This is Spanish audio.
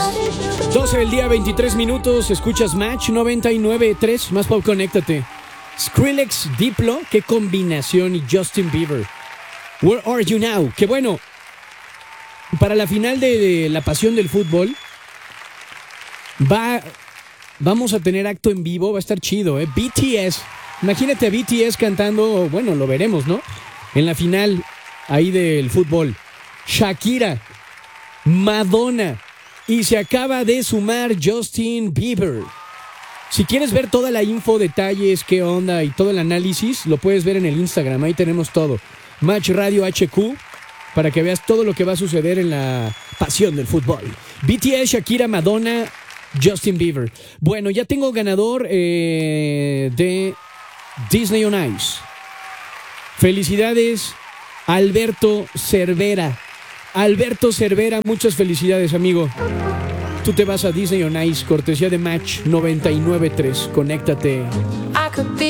12 del día, 23 minutos. Escuchas Match 99.3. Más Pop, conéctate. Skrillex, Diplo, qué combinación. Y Justin Bieber. Where are you now? Que bueno, para la final de la pasión del fútbol, vamos a tener acto en vivo. Va a estar chido, ¿eh? BTS. Imagínate a BTS cantando. Bueno, lo veremos, ¿no? En la final ahí del fútbol. Shakira, Madonna. Y se acaba de sumar Justin Bieber. Si quieres ver toda la info, detalles, qué onda y todo el análisis, lo puedes ver en el Instagram. Ahí tenemos todo. Match Radio HQ, para que veas todo lo que va a suceder en la pasión del fútbol. BTS, Shakira, Madonna, Justin Bieber. Bueno, ya tengo ganador de Disney on Ice. Felicidades, Alberto Cervera. Alberto Cervera, muchas felicidades, amigo. Tú te vas a Disney on Ice, cortesía de Match 99.3. Conéctate.